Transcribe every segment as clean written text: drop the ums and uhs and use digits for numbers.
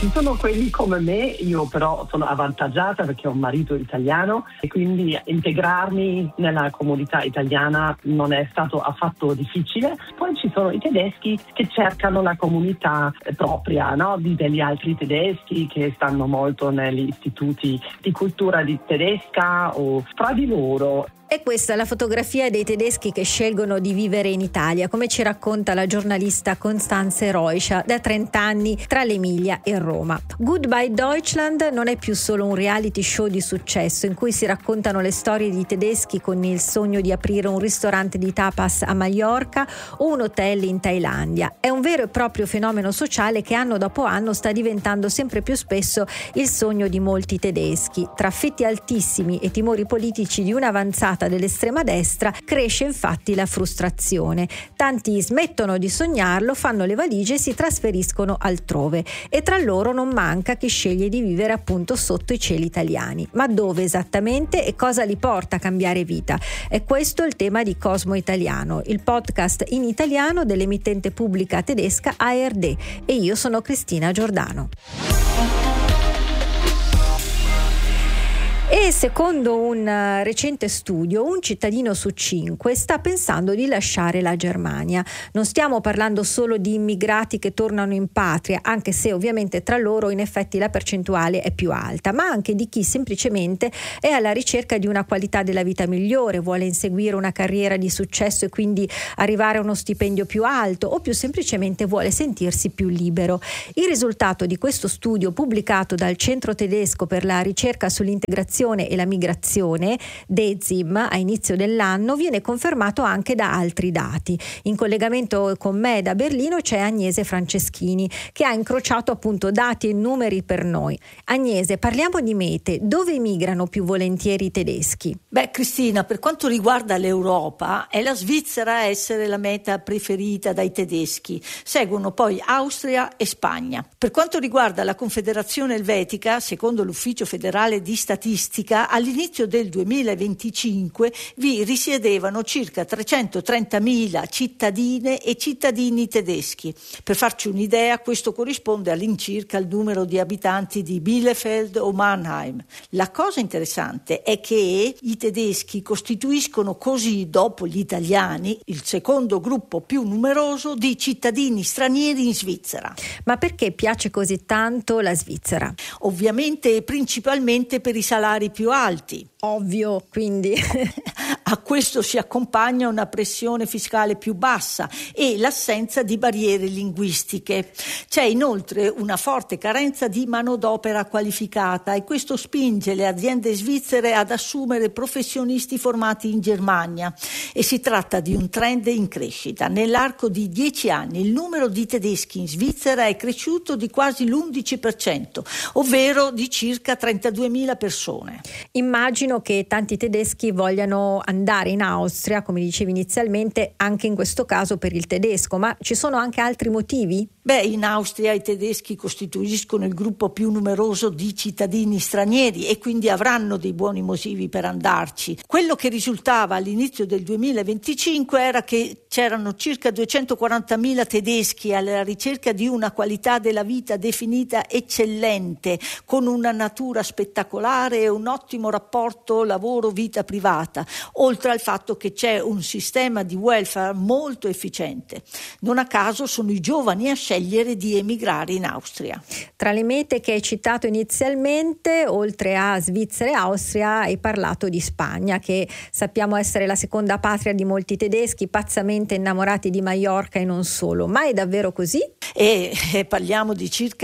Ci sono quelli come me, io però sono avvantaggiata perché ho un marito italiano e quindi integrarmi nella comunità italiana non è stato affatto difficile. Poi ci sono i tedeschi che cercano la comunità propria, no? Degli altri tedeschi che stanno molto negli istituti di cultura tedesca o fra di loro. E questa è la fotografia dei tedeschi che scelgono di vivere in Italia, come ci racconta la giornalista Constanze Reuscher, da 30 anni tra l'Emilia e Roma. Goodbye Deutschland non è più solo un reality show di successo in cui si raccontano le storie di tedeschi con il sogno di aprire un ristorante di tapas a Maiorca o un hotel in Thailandia. È un vero e proprio fenomeno sociale che anno dopo anno sta diventando sempre più spesso il sogno di molti tedeschi. Tra affitti altissimi e timori politici di un'avanzata dell'estrema destra cresce infatti la frustrazione. Tanti smettono di sognarlo, fanno le valigie e si trasferiscono altrove, e tra loro non manca chi sceglie di vivere appunto sotto i cieli italiani. Ma dove esattamente e cosa li porta a cambiare vita? È questo il tema di Cosmo Italiano, il podcast in italiano dell'emittente pubblica tedesca ARD, e io sono Cristina Giordano. E secondo un recente studio, un cittadino su 5 sta pensando di lasciare la Germania. Non stiamo parlando solo di immigrati che tornano in patria, anche se ovviamente tra loro in effetti la percentuale è più alta, ma anche di chi semplicemente è alla ricerca di una qualità della vita migliore, vuole inseguire una carriera di successo e quindi arrivare a uno stipendio più alto, o più semplicemente vuole sentirsi più libero. Il risultato di questo studio, pubblicato dal Centro Tedesco per la ricerca sull'integrazione e la migrazione, DEZIM, a inizio dell'anno, viene confermato anche da altri dati. In collegamento con me da Berlino c'è Agnese Franceschini, che ha incrociato appunto dati e numeri per noi. Agnese, parliamo di mete. Dove emigrano più volentieri i tedeschi? Cristina, per quanto riguarda l'Europa, è la Svizzera a essere la meta preferita dai tedeschi. Seguono poi Austria e Spagna. Per quanto riguarda la Confederazione Elvetica, secondo l'Ufficio Federale di Statistica, all'inizio del 2025 vi risiedevano circa 330.000 cittadine e cittadini tedeschi. Per farci un'idea, questo corrisponde all'incirca al numero di abitanti di Bielefeld o Mannheim. La cosa interessante è che i tedeschi costituiscono così, dopo gli italiani, il secondo gruppo più numeroso di cittadini stranieri in Svizzera. Ma perché piace così tanto la Svizzera? Ovviamente e principalmente per i salari più alti. Ovvio, quindi. A questo si accompagna una pressione fiscale più bassa e l'assenza di barriere linguistiche. C'è inoltre una forte carenza di manodopera qualificata e questo spinge le aziende svizzere ad assumere professionisti formati in Germania, e si tratta di un trend in crescita. Nell'arco di 10 anni il numero di tedeschi in Svizzera è cresciuto di quasi l'11%, ovvero di circa 32.000 persone. Immagino che tanti tedeschi vogliano andare in Austria, come dicevi inizialmente, anche in questo caso per il tedesco, ma ci sono anche altri motivi? In Austria i tedeschi costituiscono il gruppo più numeroso di cittadini stranieri e quindi avranno dei buoni motivi per andarci. Quello che risultava all'inizio del 2025 era che c'erano circa 240.000 tedeschi alla ricerca di una qualità della vita definita eccellente, con una natura spettacolare e un ottimo rapporto lavoro-vita privata, oltre al fatto che c'è un sistema di welfare molto efficiente. Non a caso sono i giovani a scegliere di emigrare in Austria. Tra le mete che hai citato inizialmente, oltre a Svizzera e Austria, hai parlato di Spagna, che sappiamo essere la seconda patria di molti tedeschi, pazzamente innamorati di Maiorca e non solo. Ma è davvero così? Parliamo di circa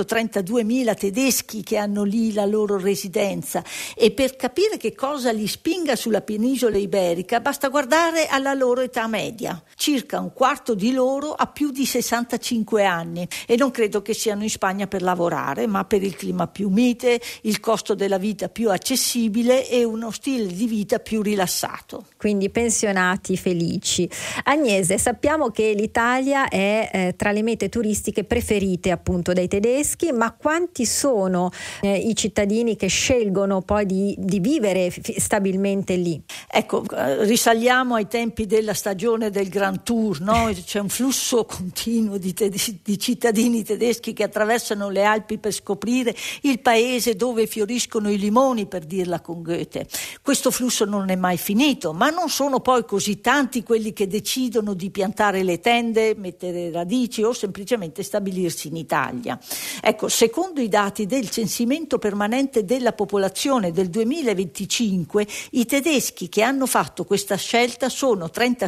132.000 tedeschi che hanno lì la loro residenza, e per capire che cosa li spinga sulla penisola iberica basta guardare alla loro età media. Circa un quarto di loro ha più di 65 anni e non credo che siano in Spagna per lavorare, ma per il clima più mite, il costo della vita più accessibile e uno stile di vita più rilassato. Quindi pensionati felici. Agnese, sappiamo che l'Italia è tra le mete turistiche preferite appunto dai tedeschi, ma quanti sono i cittadini che scelgono poi di vivere stabilmente lì? Ecco, risaliamo ai tempi della stagione del Grand Tour, no? C'è un flusso continuo di tedeschi di cittadini tedeschi che attraversano le Alpi per scoprire il paese dove fioriscono i limoni, per dirla con Goethe. Questo flusso non è mai finito, ma non sono poi così tanti quelli che decidono di piantare le tende, mettere radici o semplicemente stabilirsi in Italia. Ecco, secondo i dati del censimento permanente della popolazione del 2025, i tedeschi che hanno fatto questa scelta sono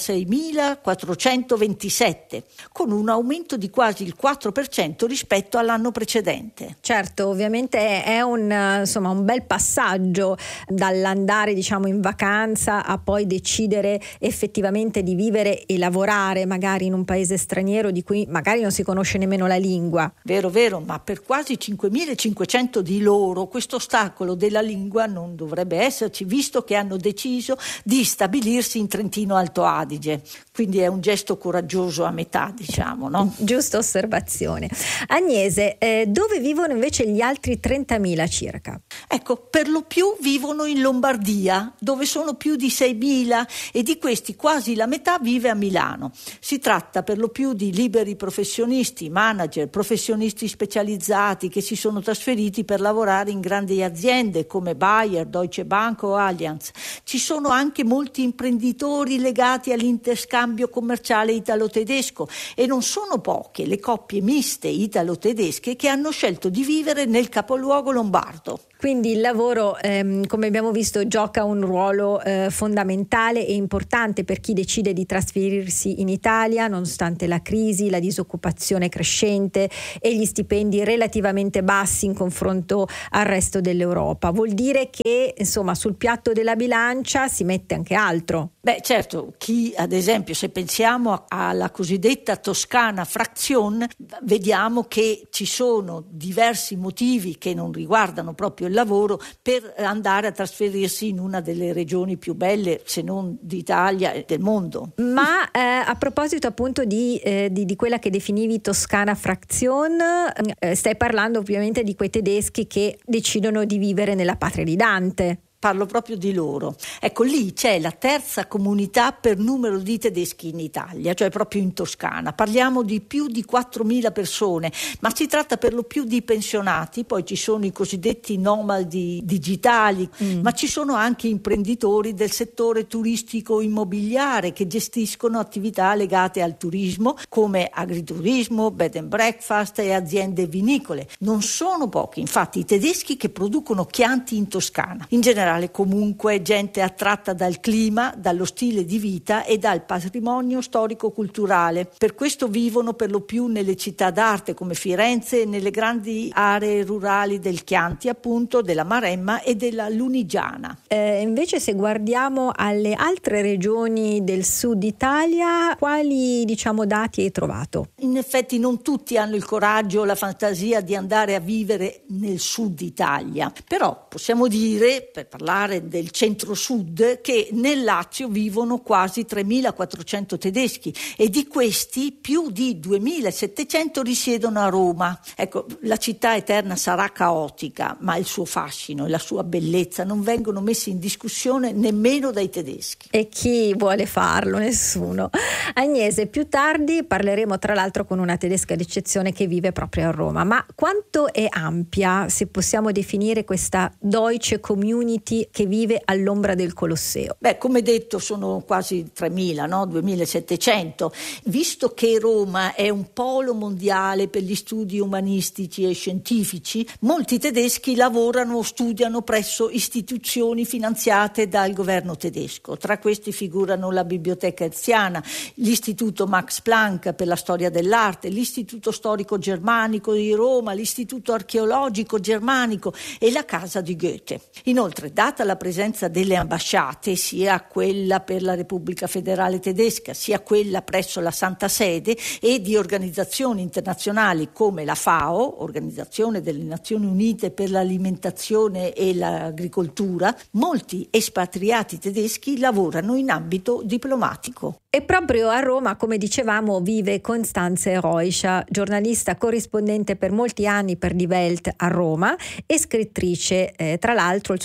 36.427, con un aumento di quasi il 4% rispetto all'anno precedente. Certo, ovviamente è un bel passaggio dall'andare in vacanza a poi decidere effettivamente di vivere e lavorare magari in un paese straniero di cui magari non si conosce nemmeno la lingua. Vero, ma per quasi 5.500 di loro questo ostacolo della lingua non dovrebbe esserci, visto che hanno deciso di stabilirsi in Trentino Alto Adige. Quindi è un gesto coraggioso a metà, no? Giusta osservazione. Agnese, dove vivono invece gli altri 30.000 circa? Ecco, per lo più vivono in Lombardia, dove sono più di 6.000 e di questi quasi la metà vive a Milano. Si tratta per lo più di liberi professionisti, manager, professionisti specializzati che si sono trasferiti per lavorare in grandi aziende come Bayer, Deutsche Bank o Allianz. Ci sono anche molti imprenditori legati all'interscambio commerciale italo-tedesco e non sono poche le coppie miste italo-tedesche che hanno scelto di vivere nel capoluogo lombardo. Quindi il lavoro, come abbiamo visto, gioca un ruolo fondamentale e importante per chi decide di trasferirsi in Italia, nonostante la crisi, la disoccupazione crescente e gli stipendi relativamente bassi in confronto al resto dell'Europa. Vuol dire che, sul piatto della bilancia si mette anche altro. Beh, certo, chi ad esempio, se pensiamo alla cosiddetta Toscana Frazione, vediamo che ci sono diversi motivi che non riguardano proprio il lavoro per andare a trasferirsi in una delle regioni più belle, se non d'Italia e del mondo. Ma a proposito appunto di quella che definivi Toscana Frazione, stai parlando ovviamente di quei tedeschi che decidono di vivere nella patria di Dante. Parlo proprio di loro. Ecco, lì c'è la terza comunità per numero di tedeschi in Italia, cioè proprio in Toscana. Parliamo di più di 4.000 persone, ma si tratta per lo più di pensionati, poi ci sono i cosiddetti nomadi digitali, ma ci sono anche imprenditori del settore turistico immobiliare che gestiscono attività legate al turismo, come agriturismo, bed and breakfast e aziende vinicole. Non sono pochi, infatti, i tedeschi che producono Chianti in Toscana. In generale comunque gente attratta dal clima, dallo stile di vita e dal patrimonio storico-culturale. Per questo vivono per lo più nelle città d'arte come Firenze e nelle grandi aree rurali del Chianti, appunto, della Maremma e della Lunigiana. Invece se guardiamo alle altre regioni del sud Italia, quali dati hai trovato? In effetti non tutti hanno il coraggio o la fantasia di andare a vivere nel sud Italia, però possiamo dire, per parlare del centro-sud, che nel Lazio vivono quasi 3.400 tedeschi e di questi più di 2.700 risiedono a Roma. Ecco, la città eterna sarà caotica, ma il suo fascino e la sua bellezza non vengono messi in discussione nemmeno dai tedeschi. E chi vuole farlo? Nessuno. Agnese, più tardi parleremo tra l'altro con una tedesca d'eccezione che vive proprio a Roma. Ma quanto è ampia, se possiamo definire, questa Deutsche Community che vive all'ombra del Colosseo? Beh, come detto, sono quasi 3.000, 2.700. Visto che Roma è un polo mondiale per gli studi umanistici e scientifici, molti tedeschi lavorano o studiano presso istituzioni finanziate dal governo tedesco. Tra questi figurano la Biblioteca Hertziana, l'Istituto Max Planck per la storia dell'arte, l'Istituto Storico Germanico di Roma, l'Istituto Archeologico Germanico e la Casa di Goethe. Inoltre, data la presenza delle ambasciate, sia quella per la Repubblica Federale Tedesca, sia quella presso la Santa Sede, e di organizzazioni internazionali come la FAO, Organizzazione delle Nazioni Unite per l'alimentazione e l'agricoltura, molti espatriati tedeschi lavorano in ambito diplomatico. E proprio a Roma, come dicevamo, vive Constanze Reusch, giornalista corrispondente per molti anni per Die Welt a Roma e scrittrice. Tra l'altro il suo ultimo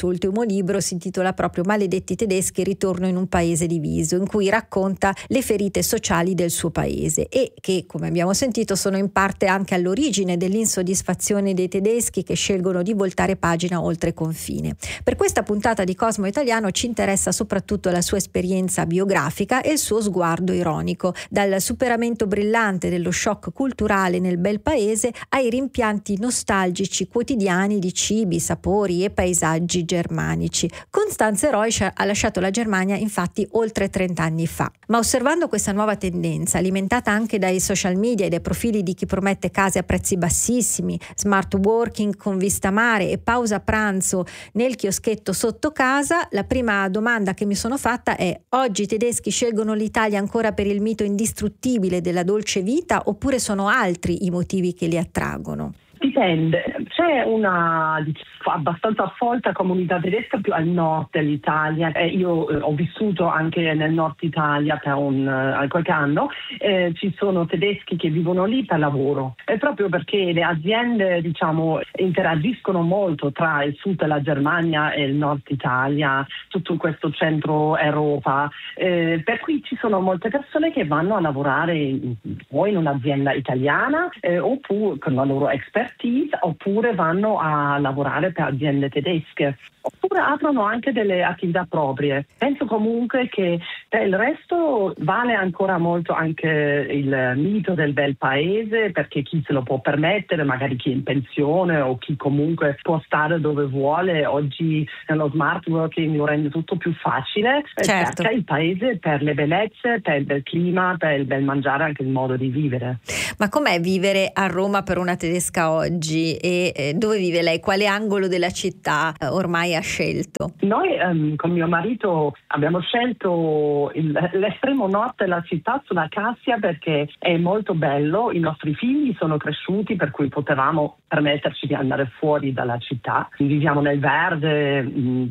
libro si intitola proprio Maledetti tedeschi, ritorno in un paese diviso, in cui racconta le ferite sociali del suo paese e che, come abbiamo sentito, sono in parte anche all'origine dell'insoddisfazione dei tedeschi che scelgono di voltare pagina oltre confine. Per questa puntata di Cosmo Italiano ci interessa soprattutto la sua esperienza biografica e il suo sguardo ironico, dal superamento brillante dello shock culturale nel bel paese ai rimpianti nostalgici quotidiani di cibi, sapori e paesaggi germanici. Constanze Reusch ha lasciato la Germania infatti oltre 30 anni fa, ma osservando questa nuova tendenza alimentata anche dai social media e dai profili di chi promette case a prezzi bassissimi, smart working con vista mare e pausa pranzo nel chioschetto sotto casa, la prima domanda che mi sono fatta è: oggi i tedeschi scelgono l'Italia ancora per il mito indistruttibile della dolce vita oppure sono altri i motivi che li attraggono? Dipende, c'è una abbastanza folta comunità tedesca più al nord dell'Italia. Io ho vissuto anche nel nord Italia per qualche anno. Ci sono tedeschi che vivono lì per lavoro, proprio perché le aziende interagiscono molto tra il sud della Germania e il nord Italia, tutto questo centro Europa, per cui ci sono molte persone che vanno a lavorare o in un'azienda italiana oppure con la loro expertise, oppure vanno a lavorare per aziende tedesche, oppure aprono anche delle attività proprie. Penso comunque che per il resto vale ancora molto anche il mito del bel paese, perché chi se lo può permettere, magari chi è in pensione o chi comunque può stare dove vuole, oggi nello smart working lo rende tutto più facile. Certo. Cerca il paese per le bellezze, per il bel clima, per il bel mangiare, anche il modo di vivere. Ma com'è vivere a Roma per una tedesca oggi e dove vive lei? Quale angolo della città ormai ha scelto? Noi con mio marito abbiamo scelto l'estremo nord della città, sulla Cassia, perché è molto bello. I nostri figli sono cresciuti, per cui potevamo permetterci di andare fuori dalla città. Viviamo nel verde,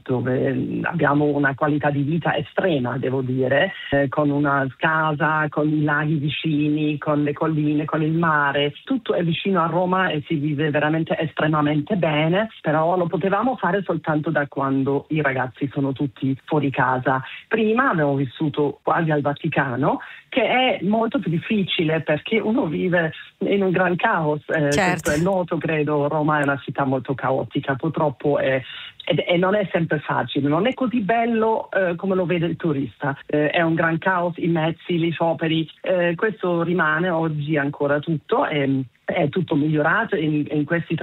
dove abbiamo una qualità di vita estrema, devo dire, con una casa, con i laghi vicini, con le colline, con il mare. Tutto è vicino a Roma e si vive veramente estremamente bene, però lo potevamo fare soltanto da quando i ragazzi sono tutti fuori casa. Prima abbiamo vissuto quasi al Vaticano, che è molto più difficile perché uno vive in un gran caos. Certo. Questo è noto, credo. Roma è una città molto caotica, purtroppo e non è sempre facile, non è così bello come lo vede il turista. È un gran caos, i mezzi, gli scioperi, questo rimane oggi ancora tutto. È tutto migliorato in questi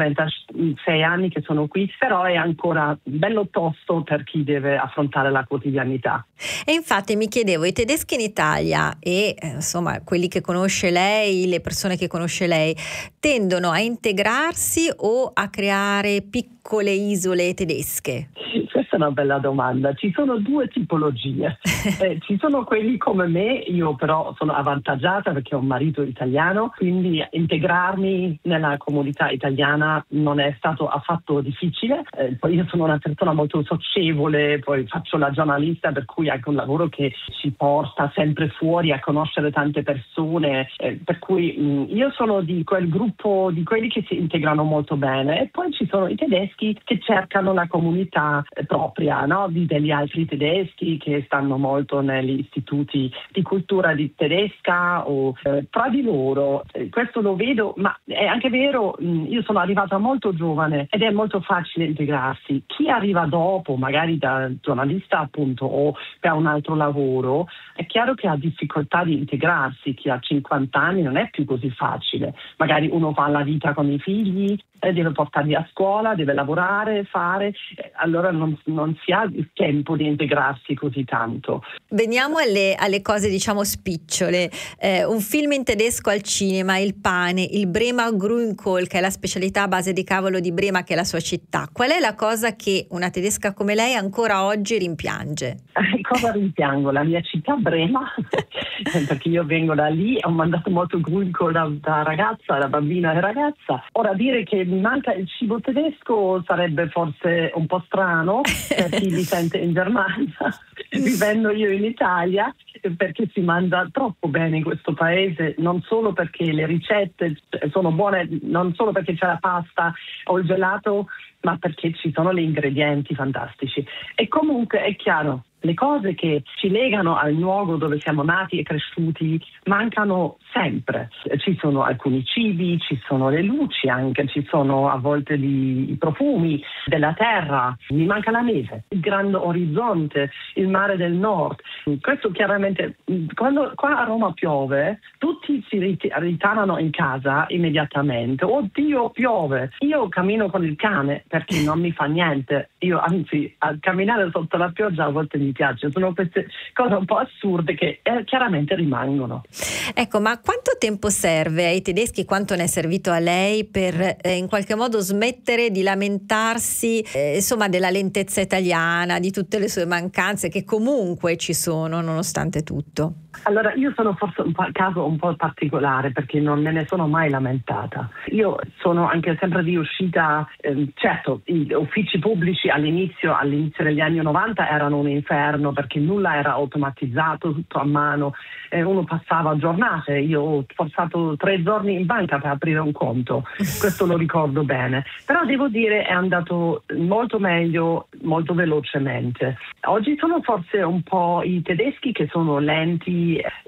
36 anni che sono qui, però è ancora bello tosto per chi deve affrontare la quotidianità. E infatti mi chiedevo, i tedeschi in Italia e insomma quelli che conosce lei, le persone che conosce lei, tendono a integrarsi o a creare piccole isole tedesche? Questa è una bella domanda. Ci sono due tipologie. Ci sono quelli come me, io però sono avvantaggiata perché ho un marito italiano, quindi integrarmi nella comunità italiana non è stato affatto difficile. Poi io sono una persona molto socievole, poi faccio la giornalista, per cui anche un lavoro che ci porta sempre fuori a conoscere tante persone, per cui io sono di quel gruppo di quelli che si integrano molto bene, e poi ci sono i tedeschi che cercano la comunità propria, no? Degli altri tedeschi che stanno molto negli istituti di cultura di tedesca o tra di loro. Questo lo vedo, ma è anche vero, io sono arrivata molto giovane ed è molto facile integrarsi. Chi arriva dopo, magari da giornalista appunto o per un altro lavoro, è chiaro che ha difficoltà di integrarsi. Chi ha 50 anni non è più così facile. Magari uno fa la vita con i figli, deve portarli a scuola, deve lavorare, fare, allora non si ha il tempo di integrarsi così tanto. Veniamo alle cose diciamo spicciole. Un film in tedesco al cinema, Il pane, il Bremer Grünkohl, che è la specialità a base di cavolo di Brema, che è la sua città. Qual è la cosa che una tedesca come lei ancora oggi rimpiange? Cosa rimpiango? La mia città Brema, perché io vengo da lì, ho mandato molto Grünkohl da ragazza, da bambina e ragazza. Ora, dire che mi manca il cibo tedesco sarebbe forse un po' strano per chi mi sente in Germania, vivendo io in Italia. perché si mangia troppo bene in questo paese, non solo perché le ricette sono buone, non solo perché c'è la pasta o il gelato, ma perché ci sono gli ingredienti fantastici. E comunque è chiaro, le cose che ci legano al luogo dove siamo nati e cresciuti mancano sempre. Ci sono alcuni cibi, ci sono le luci anche, ci sono a volte i profumi della terra, mi manca la neve, il grande orizzonte, il mare del nord. Questo chiaramente, quando qua a Roma piove, tutti si ritirano in casa immediatamente. Oddio, piove! Io cammino con il cane perché non mi fa niente. Io anzi, a camminare sotto la pioggia a volte mi piace. Sono queste cose un po' assurde che chiaramente rimangono. Ecco, ma quanto tempo serve ai tedeschi, quanto ne è servito a lei per in qualche modo smettere di lamentarsi insomma della lentezza italiana, di tutte le sue mancanze che comunque ci sono nonostante tutto? Allora, io sono forse un caso un po' particolare perché non me ne sono mai lamentata. Io sono anche sempre riuscita, certo, gli uffici pubblici all'inizio degli anni 90 erano un inferno perché nulla era automatizzato, tutto a mano, uno passava giornate, io ho passato 3 giorni in banca per aprire un conto, questo lo ricordo bene, però devo dire è andato molto meglio, molto velocemente. Oggi sono forse un po' i tedeschi che sono lenti,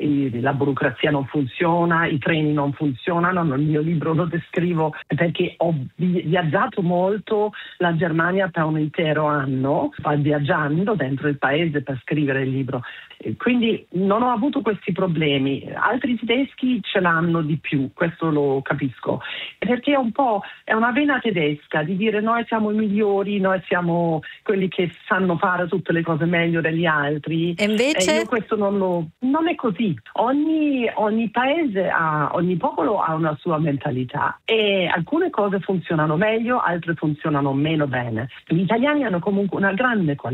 la burocrazia non funziona, i treni non funzionano, nel mio libro lo descrivo perché ho viaggiato molto la Germania per un intero anno, viaggiando dentro il paese per scrivere il libro. Quindi non ho avuto questi problemi. Altri tedeschi ce l'hanno di più, questo lo capisco, perché è una vena tedesca di dire noi siamo i migliori, noi siamo quelli che sanno fare tutte le cose meglio degli altri. E invece? Io questo non è così. Ogni paese ogni popolo ha una sua mentalità e alcune cose funzionano meglio, altre funzionano meno bene. Gli italiani hanno comunque una grande qualità